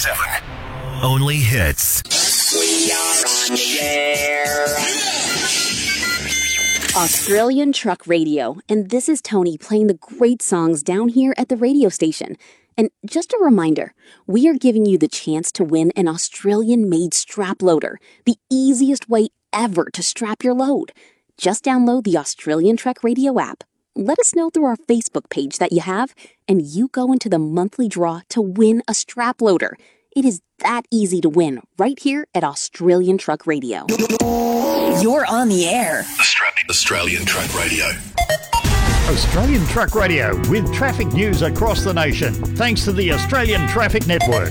107. Only hits. We are on the air. Australian Truck Radio, and this is Tony playing the great songs down here at the radio station. And just a reminder, we are giving you the chance to win an Australian-made strap loader, the easiest way ever to strap your load. Just download the Australian Truck Radio app. Let us know through our Facebook page that you have, and you go into the monthly draw to win a strap loader. It is that easy to win right here at Australian Truck Radio. You're on the air. Australian Truck Radio. Australian Truck Radio with traffic news across the nation, thanks to the Australian Traffic Network.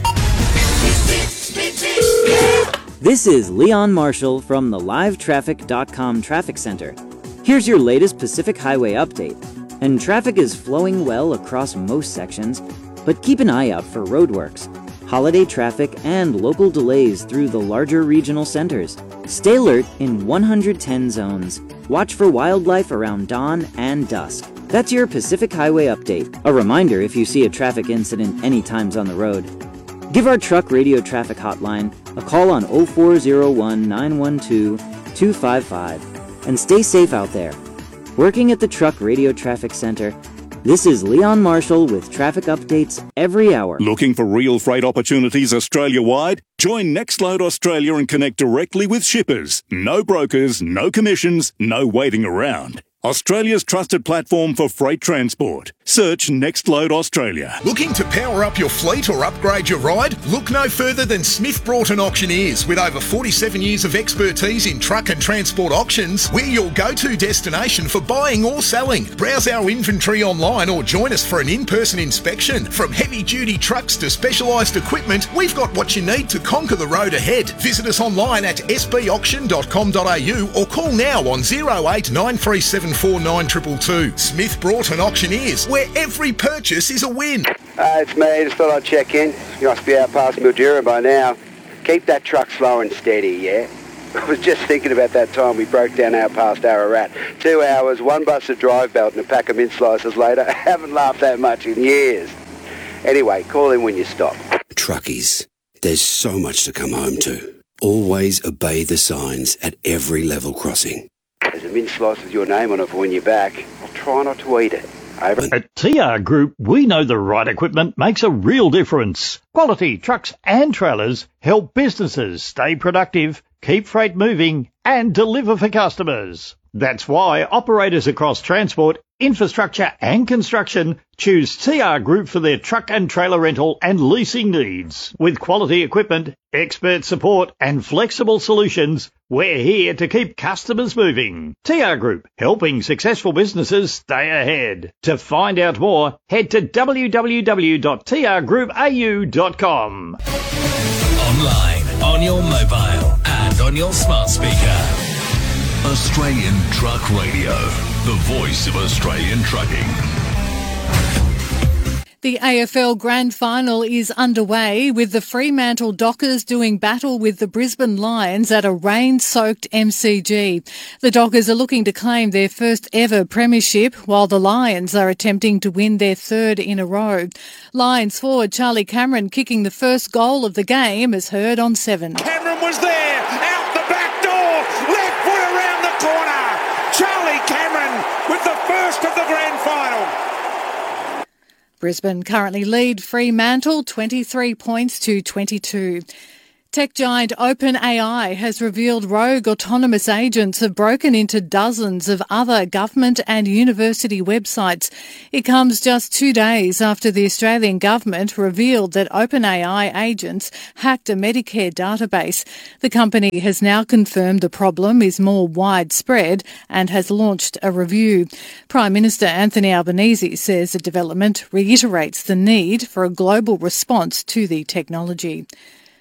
This is Leon Marshall from the livetraffic.com Traffic Center. Here's your latest Pacific Highway update. And traffic is flowing well across most sections, but keep an eye out for roadworks, holiday traffic, and local delays through the larger regional centers. Stay alert in 110 zones. Watch for wildlife around dawn and dusk. That's your Pacific Highway update. A reminder if you see a traffic incident any times on the road. Give our Truck Radio Traffic Hotline a call on 0401 912 255 and stay safe out there. Working at the Truck Radio Traffic Center, this is Leon Marshall with traffic updates every hour. Looking for real freight opportunities Australia-wide? Join Nextload Australia and connect directly with shippers. No brokers, no commissions, no waiting around. Australia's trusted platform for freight transport. Search Nextload Australia. Looking to power up your fleet or upgrade your ride? Look no further than Smith Broughton Auctioneers. With over 47 years of expertise in truck and transport auctions, we're your go-to destination for buying or selling. Browse our inventory online or join us for an in-person inspection. From heavy-duty trucks to specialised equipment, we've got what you need to conquer the road ahead. Visit us online at sbauction.com.au or call now on 08 937 4922. Smith Broughton Auctioneers, where every purchase is a win. It's me, just thought I'd check in. You must be out past Mildura by now. Keep that truck slow and steady, yeah? I was just thinking about that time we broke down out past Ararat. 2 hours, one busted drive belt and a pack of mint slices later. I haven't laughed that much in years. Anyway, call in when you stop. Truckies, there's so much to come home to. Always obey the signs at every level crossing. There's a mint slice with your name on it for when you're back. I'll try not to eat it. Over. At TR Group, we know the right equipment makes a real difference. Quality trucks and trailers help businesses stay productive, keep freight moving, and deliver for customers. That's why operators across transport, infrastructure and construction choose TR Group for their truck and trailer rental and leasing needs. With quality equipment, expert support and flexible solutions, we're here to keep customers moving. TR Group, helping successful businesses stay ahead. To find out more, head to www.trgroupau.com. Online, on your mobile, and on your smart speaker. Australian Truck Radio, the voice of Australian trucking. The AFL Grand Final is underway with the Fremantle Dockers doing battle with the Brisbane Lions at a rain-soaked MCG. The Dockers are looking to claim their first ever premiership, while the Lions are attempting to win their third in a row. Lions forward Charlie Cameron kicking the first goal of the game as heard on 7. Cameron was there, out the back door, left foot around the corner. Charlie Cameron with the first of the Grand Final. Brisbane currently lead Fremantle 23 points to 22. Tech giant OpenAI has revealed rogue autonomous agents have broken into dozens of other government and university websites. It comes just 2 days after the Australian government revealed that OpenAI agents hacked a Medicare database. The company has now confirmed the problem is more widespread and has launched a review. Prime Minister Anthony Albanese says the development reiterates the need for a global response to the technology.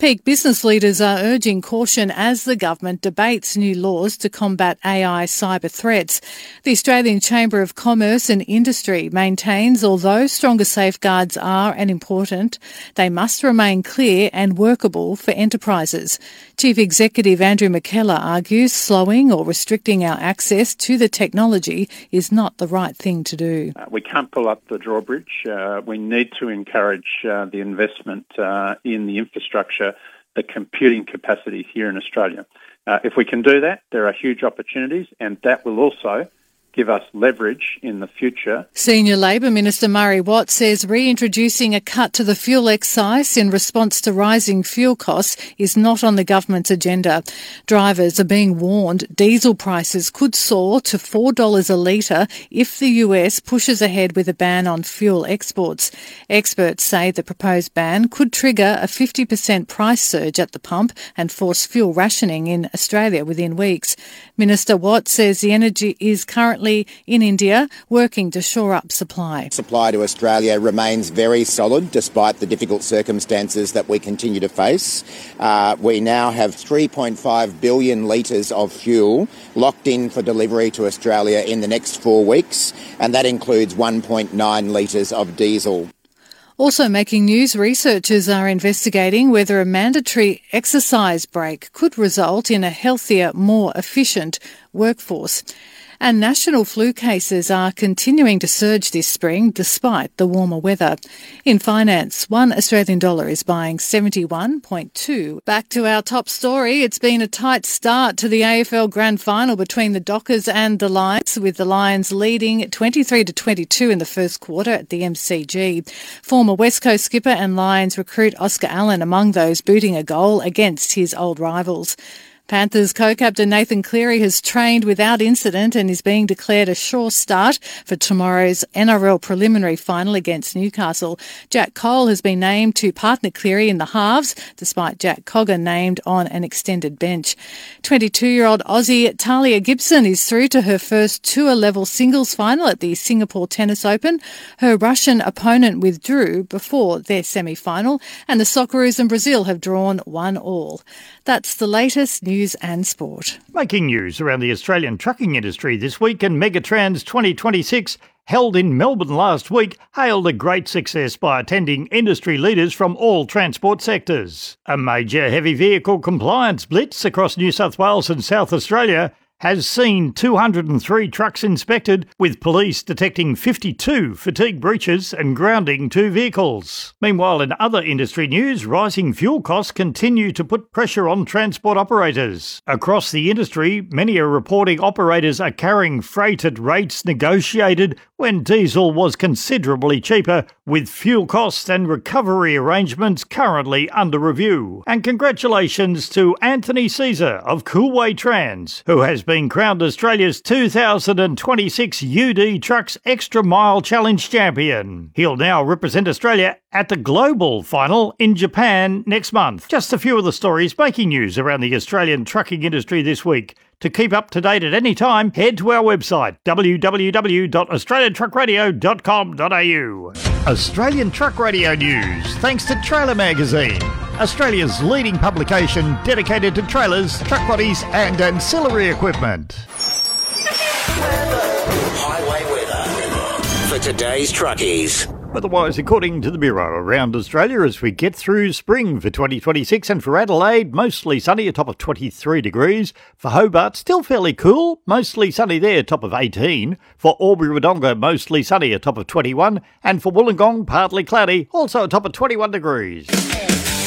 Peak business leaders are urging caution as the government debates new laws to combat AI cyber threats. The Australian Chamber of Commerce and Industry maintains although stronger safeguards are important, they must remain clear and workable for enterprises. Chief Executive Andrew McKellar argues slowing or restricting our access to the technology is not the right thing to do. We can't pull up the drawbridge. We need to encourage the investment in the infrastructure, the computing capacity here in Australia. If we can do that, there are huge opportunities, and that will also give us leverage in the future. Senior Labor Minister Murray Watt says reintroducing a cut to the fuel excise in response to rising fuel costs is not on the government's agenda. Drivers are being warned diesel prices could soar to $4 a litre if the US pushes ahead with a ban on fuel exports. Experts say the proposed ban could trigger a 50% price surge at the pump and force fuel rationing in Australia within weeks. Minister Watt says the energy is currently in India, working to shore up supply. Supply to Australia remains very solid despite the difficult circumstances that we continue to face. We now have 3.5 billion litres of fuel locked in for delivery to Australia in the next 4 weeks, and that includes 1.9 litres of diesel. Also making news, researchers are investigating whether a mandatory exercise break could result in a healthier, more efficient workforce. And national flu cases are continuing to surge this spring despite the warmer weather. In finance, $1 Australian is buying 71.2. Back to our top story. It's been a tight start to the AFL Grand Final between the Dockers and the Lions, with the Lions leading 23-22 in the first quarter at the MCG. Former West Coast skipper and Lions recruit Oscar Allen among those booting a goal against his old rivals. Panthers co-captain Nathan Cleary has trained without incident and is being declared a sure start for tomorrow's NRL preliminary final against Newcastle. Jack Cole has been named to partner Cleary in the halves, despite Jack Cogger named on an extended bench. 22-year-old Aussie Talia Gibson is through to her first tour-level singles final at the Singapore Tennis Open. Her Russian opponent withdrew before their semi-final, and the Socceroos and Brazil have drawn 1-1. That's the latest news and sport. Making news around the Australian trucking industry this week, and Megatrans 2026, held in Melbourne last week, hailed a great success by attending industry leaders from all transport sectors. A major heavy vehicle compliance blitz across New South Wales and South Australia has seen 203 trucks inspected, with police detecting 52 fatigue breaches and grounding 2 vehicles. Meanwhile, in other industry news, rising fuel costs continue to put pressure on transport operators. Across the industry, many are reporting operators are carrying freight at rates negotiated when diesel was considerably cheaper, with fuel costs and recovery arrangements currently under review. And congratulations to Anthony Caesar of Coolway Trans, who has been crowned Australia's 2026 UD Trucks Extra Mile Challenge champion. He'll now represent Australia at the global final in Japan next month. Just a few of the stories making news around the Australian trucking industry this week. To keep up to date at any time, head to our website, www.australiantruckradio.com.au. Australian Truck Radio News, thanks to Trailer Magazine, Australia's leading publication dedicated to trailers, truck bodies and ancillary equipment. Highway weather for today's truckies. Otherwise, according to the Bureau, around Australia as we get through spring for 2026, and for Adelaide, mostly sunny, a top of 23 degrees. For Hobart, still fairly cool, mostly sunny there, top of 18. For Albury-Wodonga, mostly sunny, a top of 21. And for Wollongong, partly cloudy, also a top of 21 degrees.